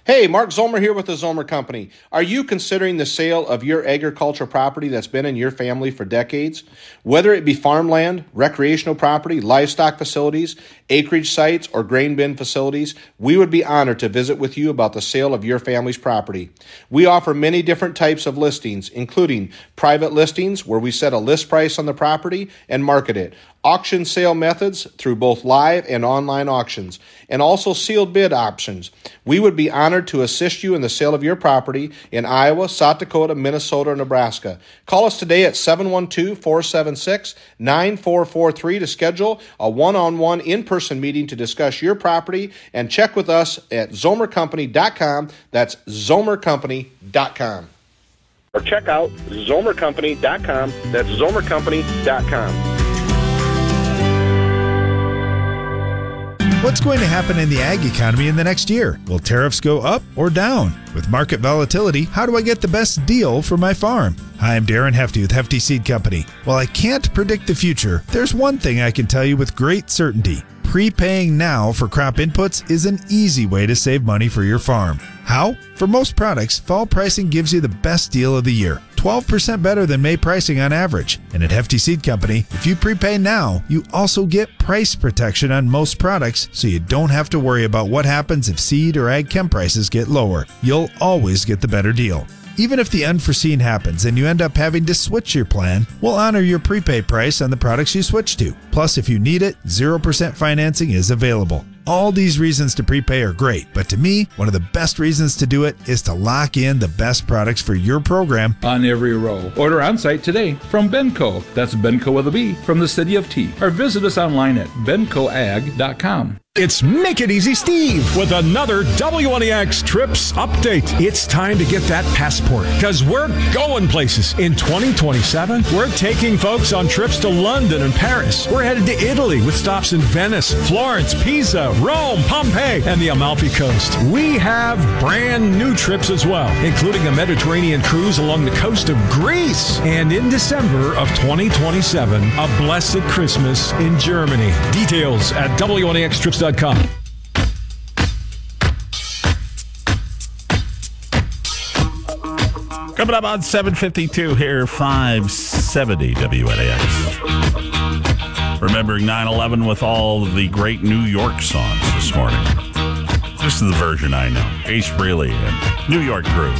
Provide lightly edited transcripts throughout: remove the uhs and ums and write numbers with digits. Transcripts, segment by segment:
Hey, Mark Zomer here with the Zomer Company. Are you considering the sale of your agricultural property that's been in your family for decades? Whether it be farmland, recreational property, livestock facilities, acreage sites, or grain bin facilities, we would be honored to visit with you about the sale of your family's property. We offer many different types of listings, including private listings where we set a list price on the property and market it, auction sale methods through both live and online auctions, and also sealed bid options. We would be honored to assist you in the sale of your property in Iowa, South Dakota, Minnesota, or Nebraska. Call us today at 712-476-9443 to schedule a one-on-one in-person meeting to discuss your property, and check with us at zomercompany.com. That's zomercompany.com. Or check out zomercompany.com. That's zomercompany.com. What's going to happen in the ag economy in the next year? Will tariffs go up or down? With market volatility, how do I get the best deal for my farm? Hi, I'm Darren Hefty with Hefty Seed Company. While I can't predict the future, there's one thing I can tell you with great certainty. Prepaying now for crop inputs is an easy way to save money for your farm. How? For most products, fall pricing gives you the best deal of the year. 12% better than May pricing on average. And at Hefty Seed Company, if you prepay now, you also get price protection on most products, so you don't have to worry about what happens if seed or ag chem prices get lower. You'll always get the better deal. Even if the unforeseen happens and you end up having to switch your plan, we'll honor your prepay price on the products you switch to. Plus, if you need it, 0% financing is available. All these reasons to prepay are great, but to me, one of the best reasons to do it is to lock in the best products for your program on every row. Order on-site today from Benco. That's Benco with a B, from the city of T. Or visit us online at bencoag.com. It's Make It Easy Steve with another WNEX Trips update. It's time to get that passport because we're going places. In 2027, we're taking folks on trips to London and Paris. We're headed to Italy with stops in Venice, Florence, Pisa, Rome, Pompeii, and the Amalfi Coast. We have brand new trips as well, including a Mediterranean cruise along the coast of Greece. And in December of 2027, a blessed Christmas in Germany. Details at WNEXTrips.com. Coming up on 7:52 here, 570 WNEX. Remembering 9/11 with all of the great New York songs this morning. This is the version I know. Ace Frehley and New York Groove.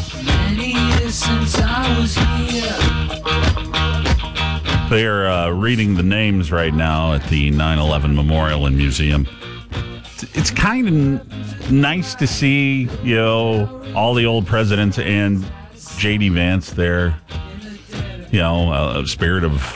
They're reading the names right now at the 9/11 Memorial and Museum. It's kind of nice to see, all the old presidents and J.D. Vance there. A spirit of,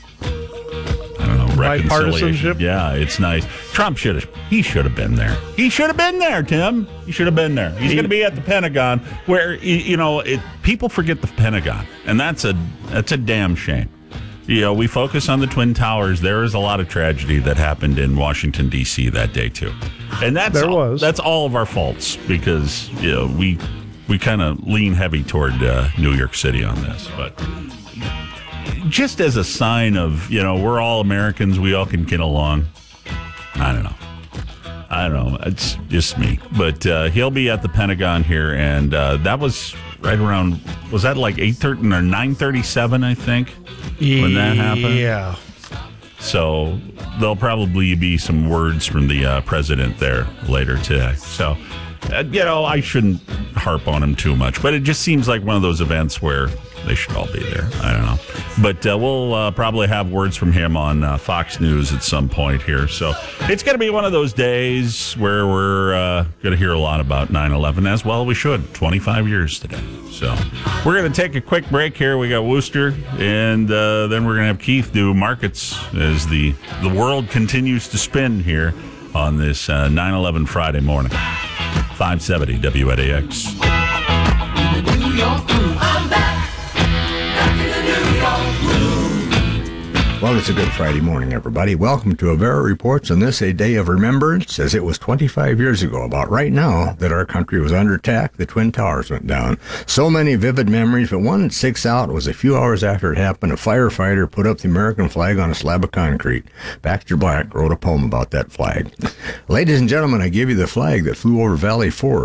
reconciliation. Yeah, it's nice. Trump should have been there. He should have been there, Tim. He should have been there. He's going to be at the Pentagon where, people forget the Pentagon, and that's a damn shame. We focus on the Twin Towers. There is a lot of tragedy that happened in Washington, D.C. that day, too. And that's all of our faults because, we kind of lean heavy toward New York City on this. But just as a sign of, we're all Americans, we all can get along. I don't know. It's just me. But he'll be at the Pentagon here, and that was right around, was that like 8:30 or 9:37, I think? When that happened? Yeah. So there'll probably be some words from the president there later today. So, I shouldn't harp on him too much, but it just seems like one of those events where they should all be there. I don't know. But we'll probably have words from him on Fox News at some point here. So it's going to be one of those days where we're going to hear a lot about 9/11 as well. We should. 25 years today. So we're going to take a quick break here. We got Wooster, and then we're going to have Keith do markets as the world continues to spin here on this 9/11 Friday morning. 570 WNEX. Well, it's a good Friday morning, everybody. Welcome to Avera Reports on this, a day of remembrance, as it was 25 years ago, about right now, that our country was under attack. The Twin Towers went down. So many vivid memories, but one that sticks out was a few hours after it happened, a firefighter put up the American flag on a slab of concrete. Baxter Black wrote a poem about that flag. Ladies and gentlemen, I give you the flag that flew over Valley Forge.